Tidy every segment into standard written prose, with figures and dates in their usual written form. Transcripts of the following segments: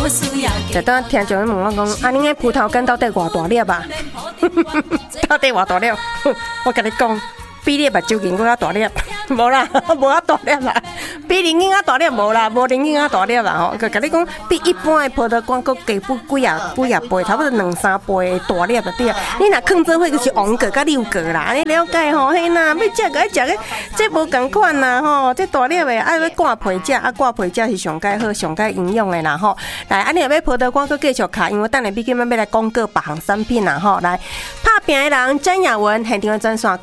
就当听众问我讲，啊，恁个葡萄干到底偌大粒啊？到底偌大粒？我跟你讲，比你目睭更较大粒，无啦，无啊大粒啦，比恁囝仔大粒无啦，无恁囝仔大粒啦吼。佮你讲，比一般的葡萄干佮加几啊倍，差不多2-3倍大粒就对啊。你若放做伙就是王果甲六果啦，你了解吼？嘿呐，要食个爱食个，这无共款啦吼。这大粒的爱要挂皮食，啊挂皮食是上介好、上介营养的啦吼。来，啊你若要葡萄干佮继续卡，因为等下毕竟要来讲各别项产品啦吼。来，拍拼的人詹雅文现场的专线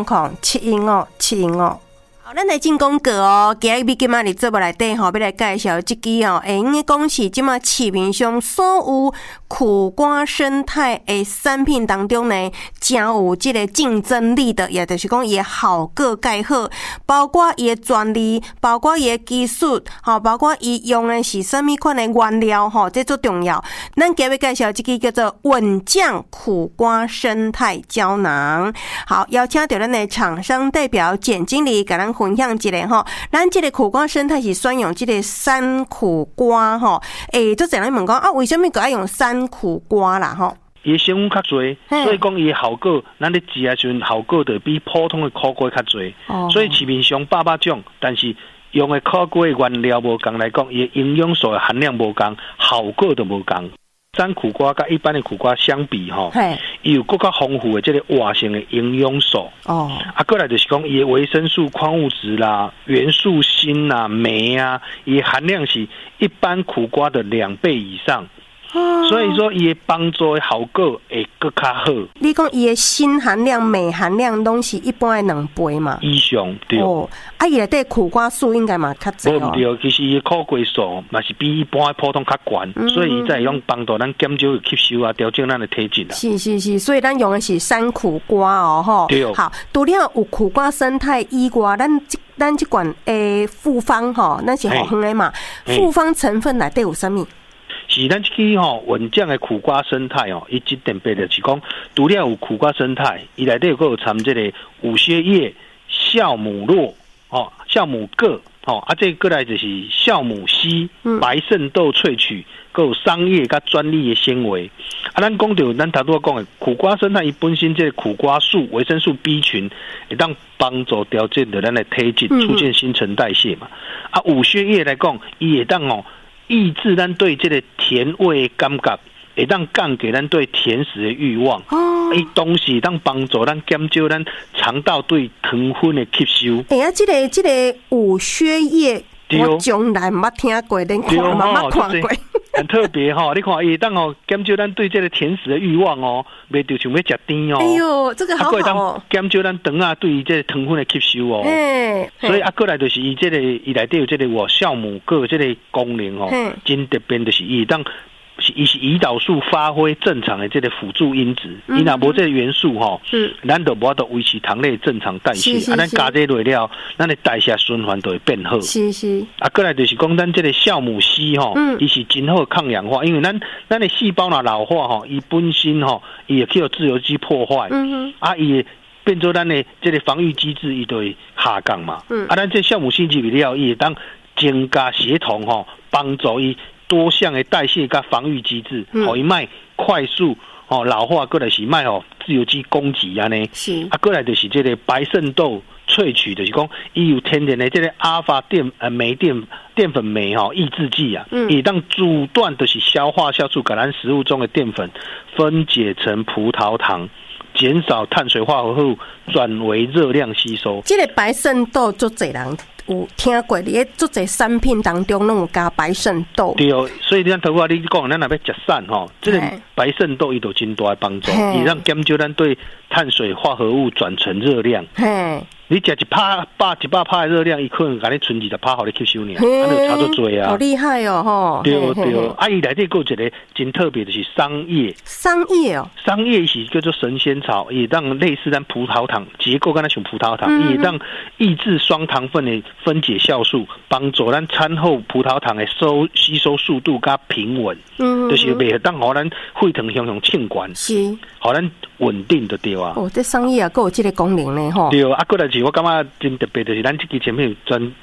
0800-715-715。好，咱来进广告哦。今日比今仔日做无内底吼，要来介绍这支哦。应该讲是即马市面上所有苦瓜生态的产品当中呢，真有这个竞争力的，也就是讲伊效果介好，包括伊的专利，包括伊的技术，吼，包括伊用的是什么款的原料，吼，这最重要。咱今日介绍这支叫做稳酱苦瓜生态胶囊。好，邀请到咱的厂商代表简经理，甲咱分享一下吼，咱这个苦瓜生态是选用这个山苦瓜吼，做侪人问讲啊，为什么佮爱用山苦瓜啦吼？ 伊的成分较侪，所以讲伊的效果，咱咧食的时阵效果就比普通的苦瓜较侪。所以市面上800种，但是用的苦瓜的原料无同来讲，伊的营养素的含量无同，效果就无同。山苦瓜跟一般的苦瓜相比吼，伊有更加丰富的这个活性的营养素。过来就是讲伊的维生素、矿物质啦、元素锌啦、镁啊，伊含量是一般苦瓜的2倍以上。所以说，伊的帮助的效果会更较好。 你讲伊的锌含量、镁含量拢是一般的2倍嘛？ 以上对。 伊内底苦瓜素应该嘛较侪哦。 对，其实伊的苦瓜素嘛是比一般普通较悬，所以伊才会用帮助咱减少吸收啊，调整咱的体质啊。 是，所以咱用的是山苦瓜哦，吼。 对。 好，除了有苦瓜生态以外，咱这款复方吼，咱是好远的嘛。复方成分内底有啥物？ 是咱这支稳酱的苦瓜生态伊即特别的是讲，除了有苦瓜生态，伊内底有掺这个五靴叶、酵母络、酵母铬，这过来就是酵母烯、白肾豆萃取，有桑叶甲专利的纤维。咱讲到咱头拄讲的苦瓜生态，伊本身这个苦瓜素、维生素 B 群，会当帮助调整着咱的体质，促进新陈代谢嘛。五靴叶来讲，伊会当抑制咱对这个甜味的感觉，会当降低咱对甜食的欲望。伊同时当帮助咱减少咱肠道对糖分的吸收。 这个五靴叶，我从来没听过，连看嘛没看过。 很特别你看伊当减少咱对这个甜食的欲望袂就想要食甜哎呦，这个好好减少咱肠啊对于这个糖分的吸收所以过来就是伊这个伊内底有这个酵母铬这个功能真特别，就是伊当伊是胰岛素发挥正常的这个辅助因子，伊若无这个元素咱就无法度维持糖类正常代谢，咱加这落了，咱的代谢循环就会变好。过来就是讲咱这个酵母烯伊是真好抗氧化，因为咱的细胞若老化伊本身伊会去有自由基破坏，伊变做咱的这个防御机制，伊就会下降嘛。咱这酵母烯入去了，伊会当增加协同帮助伊多项的代谢跟防御机制，伊卖快速老化，过来是卖自由基攻击安尼。过来就是这个白肾豆萃取，就是讲伊有天然的这个阿尔法酶淀粉酶抑制剂啊，伊当阻断就是消化酵素，把咱食物中的淀粉分解成葡萄糖，减少碳水化合物转为热量吸收。 这个白肾豆足侪人有听过，你喺足侪产品当中拢有加白肾豆。 对，所以咱头先你讲，咱若要食瘦这个白肾豆伊就真大的帮助，伊让减少咱对碳水化合物转成热量。你食100%的热量，伊可能甲你存20%互你吸收呢，就差足多啊。 好厉害哦！ 对，伊内底还有一个真特别的是桑叶。 桑叶是叫做神仙草，伊当类似咱葡萄糖结构，敢若像葡萄糖，伊当抑制双糖分的分解酵素，帮助咱餐后葡萄糖的吸收速度甲平稳，就是袂当互咱血糖向称悬，互咱稳定就对啊。 这桑叶还有这个功能呢吼。 对，过来是我感觉真特别，就是咱这支产品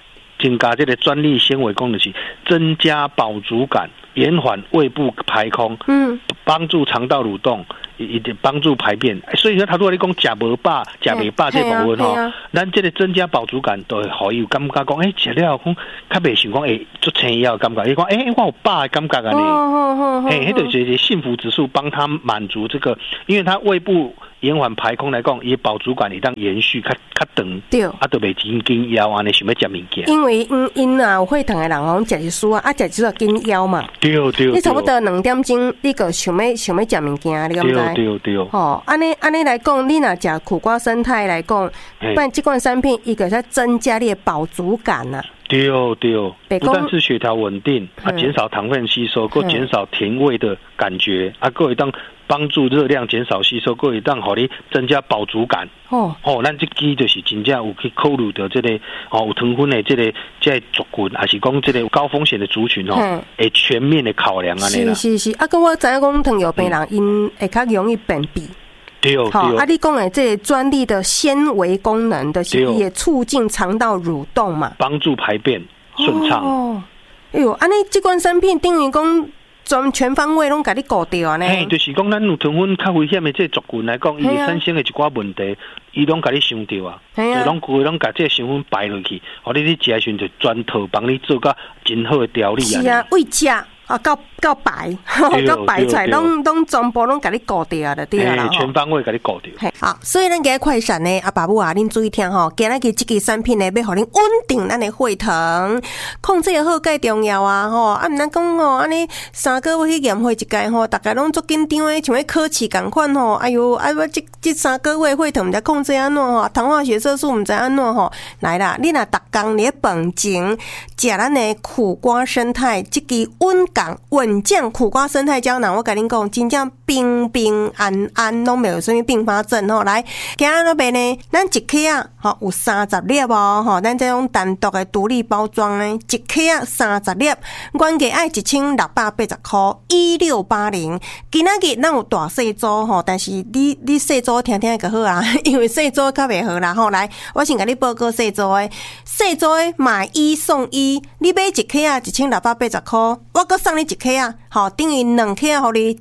增加这个专利纤维功能是增加饱足感，延缓胃部排空，帮助肠道蠕动，帮助排便。所以说，他如果你讲吃不饱、吃不饱这部分吼，咱这个增加饱足感，都会互伊有感觉讲，吃了讲，较袂想讲，做成药感觉，伊讲，我有饱的感觉啊呢，迄就是幸福指数帮他满足这个，因为他胃部延缓排空来讲，伊饱足感会当延续较长， 对， 都袂紧腰安尼想要食物件。 因为因啊有血糖的人讲食一输啊，食就要紧腰嘛。 对。 你差不多2点钟，你就想要食物件，你敢知？ 对。 哦，安尼来讲，你若食苦瓜生态来讲，不然这款产品伊个在增加你的饱足感呐。 对，不但是血条稳定，减少糖分吸收，够减少甜味的感觉，够会当帮助热量减少吸收，够会当互你增加饱足感。咱这支就是真正有去考虑到这个有糖分的这个族群，还是讲这个高风险的族群会全面的考量安尼啦。 是，跟我知影讲糖尿病人因会较容易便秘。 对， 你讲的这专利的纤维功能的，也促进肠道蠕动嘛， 帮助排便顺畅。 安尼这款产品等于讲全方位拢甲你顾到呢。 就是讲咱有糖分较危险的这族群来讲，伊会产生的一寡问题，伊拢甲你想到啊，拢甲这成分摆落去，互你食的时阵就全套帮你做个真好的调理啊。 是啊，为食。够白，够白出来，拢全部拢甲你顾掉的，对啦， 全方位甲你顾掉。 好，所以咱今日快闪呢，爸母啊，恁注意听吼，今日这支产品呢，要互恁稳定咱的血糖，控制好介重要啊吼。毋咱讲吼，安尼3个月去验血一届吼，大家拢足紧张的，像要考试共款吼。哎哟，我这3个月血糖毋知控制安怎吼，糖化血色素毋知安怎吼。来啦，你若逐工你饭前食咱的苦瓜生态这支稳健苦瓜生态胶囊，我甲恁讲，真正平平安安，拢没有什么并发症吼。来，今仔那边呢，咱一克啊，有30粒哦，吼，咱这种单独的独立包装呢，一克啊30粒，原价爱1680块，1680。今仔日咱有大细组吼，但是你细组听听就好啊，因为细组较袂好啦吼。来，我先甲你报告细组的买1送1，你买一克啊1680块，我搁送你一克啊，好，等于2克互你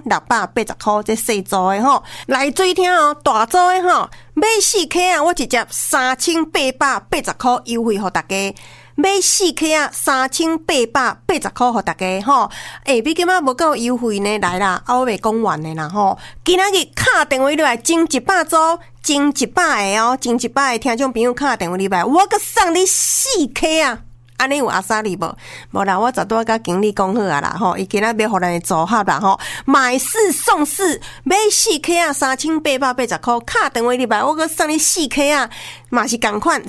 1680块，这细组的吼。来注意听哦，大组的吼，买4克啊，我直接3880块优惠互大家。买4克啊，3880块互大家吼。比今仔无够优惠呢，来啦，我未讲完的啦吼。今仔日打电话入来，前100组，前100个哦，前100个听众朋友打电话入来，我搁送你4克啊。安尼有阿莎利无？无啦，我早都甲经理讲好啊啦吼，伊今仔要互咱的组合啦吼，买4送4，买4克啊3880块，打电话入来，我搁送你4克啊，嘛是共款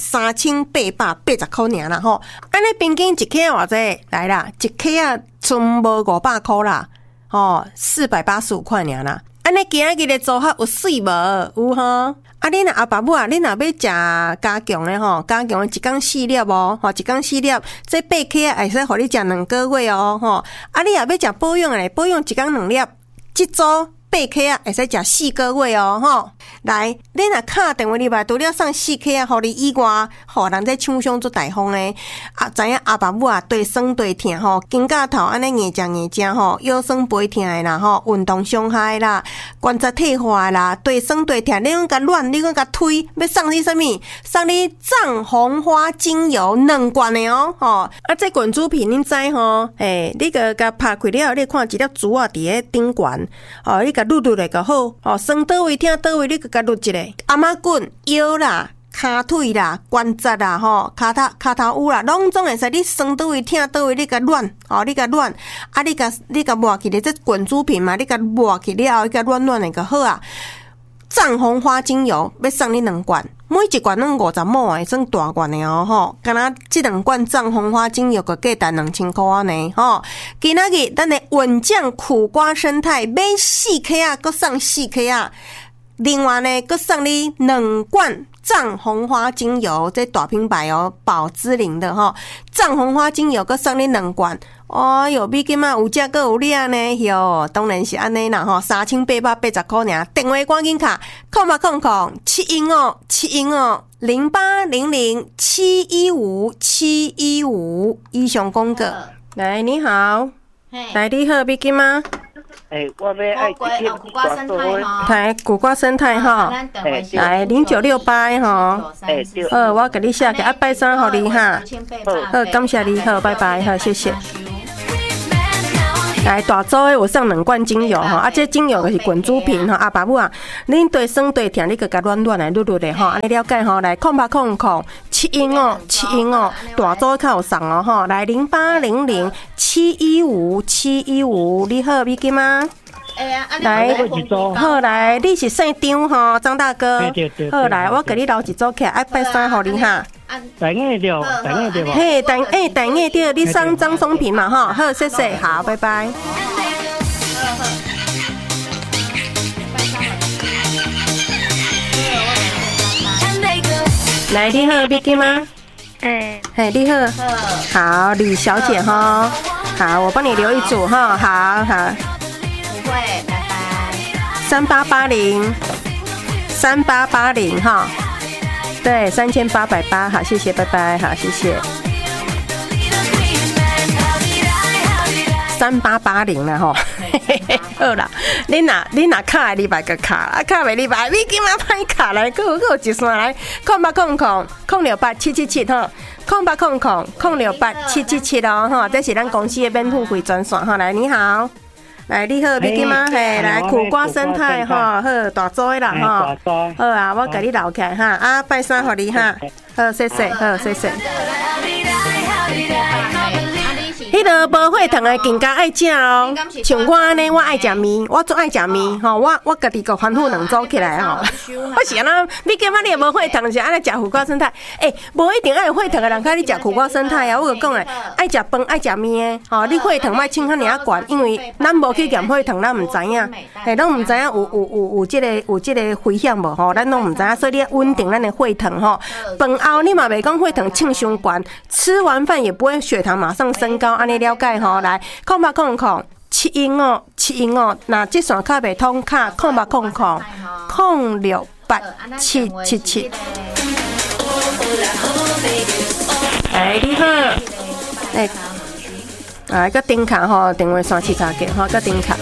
3880块尔啦吼。安尼平均1克偌济？来啦，1克啊，剩无500块啦，吼，485块尔啦。安尼今日的组合有水无？有吼。你若阿爸母啊，你若要食加强的吼，加强的一天4粒哦，吼，一天4粒，这8克会使互你食2个月哦，吼。你若要食保养的咧，保养一天2粒，这组8克会使食4个月哦，吼。来，你若打电话入来，除了送4克互你以外，吼，人在厂商做大方的知影阿爸母啊，对酸对痛吼，肩胛头安尼硬食吼，腰酸背痛的啦吼，运动伤害啦，关节退化的啦，对酸对痛，你讲甲乱，你讲甲推，要送你什么？送你藏红花精油2罐的哦，吼。这滚珠片恁知吼？你个甲拍开了，你看一粒珠啊伫咧顶悬，你甲捋咧就好，酸倒位痛倒位，你甲捋一个。阿妈棍腰啦。骹腿啦、关节啦、骹头有啦，拢总会使你酸倒位、痛倒位，你甲软，你甲软，你甲抹起咧，这滚珠片嘛，你甲抹起了后，你甲软的就好啊。藏红花精油要送你2罐，每一罐拢50ml的，算大罐的哦吼。敢若这2罐藏红花精油个价值2000块安尼吼。今仔日咱的稳酱苦瓜生态买4克啊，搁送4克啊。另外呢，搁送你2罐藏红花精油，这大品牌哦，宝芝林的吼。藏红花精油搁送你2罐， 哦哟，美金嘛有价阁有量呢，哟，当然是安尼啦吼，3880块尔。电话赶紧卡，0800-715-715-0800-715-715以上广告。来，你好，来你好，美金吗？ 我要爱苦瓜生态哈， 来苦瓜生态哈，来0968哈，我给你写个拜三给你哈，好，感谢你，好，拜拜，好，谢谢。来大组的有送2罐精油哈，这精油就是滚珠瓶哈，爸母啊，恁对酸对甜，你个甲软软来捋捋的哈，安尼了解吼，来0800-715-715，大组较有送哦哈，来0800-715-715，你好，美金吗？来，好来，你是姓张吼，张大哥。好来，我给你留一组起来，拜三给你哈。 大眼对， 嘿，大眼对，你送张松平嘛哈。好，谢谢，好，拜拜。来，你好，美金吗？嘿，你好，好，李小姐哈，好，我帮你留一组哈，好。 拜拜 3880哈，对，3880，好，谢谢，拜拜，好，谢谢。3880啦吼，好啦，你若卡礼拜个卡，卡袂礼拜，你今仔歹卡来，佫有一线来，0800-068-777吼，0800-068-777哦吼，这是咱公司的免付费专线吼，来，你好。来，你好，美金吗？嘿，来苦瓜生态哈，好大组的啦哈，好啊，我给你留起来哈，啊，拜三给你哈，好，谢谢，好，谢谢。迄个无血糖的更加爱食哦，像我安尼，我爱食面，我最爱食面吼，我家己个番薯两组起来吼，我是安那，你今仔日无血糖是安尼食苦瓜生态，无一定爱有血糖的人，你食苦瓜生态啊，我就讲诶，爱食饭爱食面吼，你血糖莫称遐尔悬，因为咱无去验血糖，咱毋知影，咱毋知影有即个危险无吼，咱拢毋知影，所以你要稳定咱的血糖吼。饭后你嘛袂讲血糖称伤悬，吃完饭也不会血糖马上升高。安尼了解吼，来0800-715-715，那这线卡袂通卡0800-068-777。你好，个顶卡吼，电话线7查过吼，个顶卡。